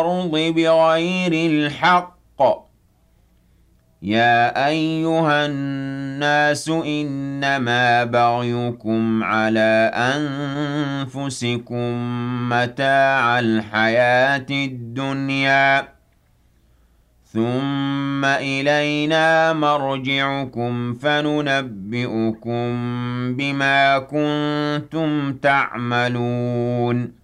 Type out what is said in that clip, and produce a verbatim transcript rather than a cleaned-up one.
الْأَرْضِ بِغَيْرِ الْحَقِّ يَا أَيُّهَا النَّاسُ إِنَّمَا بَغْيُكُمْ عَلَىٰ أَنفُسِكُم ۖ مَّتَاعَ الْحَيَاةِ الدُّنْيَا ثُمَّ إِلَيْنَا مَرْجِعُكُمْ فَنُنَبِّئُكُم بِمَا كُنتُمْ تَعْمَلُونَ